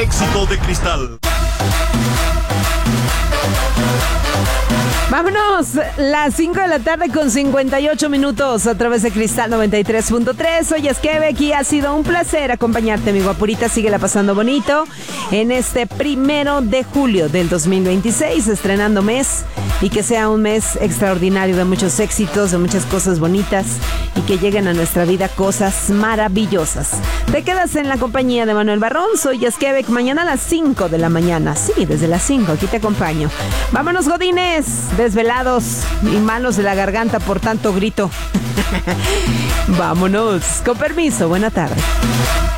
éxito de Cristal. Vámonos, las 5 de la tarde con 58 minutos a través de Cristal 93.3. Soy Esquebe y ha sido un placer acompañarte, mi guapurita. Síguela pasando bonito en este 1 de julio del 2026, estrenando mes, y que sea un mes extraordinario de muchos éxitos, de muchas cosas bonitas, y que lleguen a nuestra vida cosas maravillosas. Te quedas en la compañía de Manuel Barrón. Soy Esquebe, mañana a las 5 de la mañana. Sí, desde las 5, aquí te acompaño. Vámonos, godines, desvelados y malos de la garganta por tanto grito. Vámonos, con permiso, buena tarde.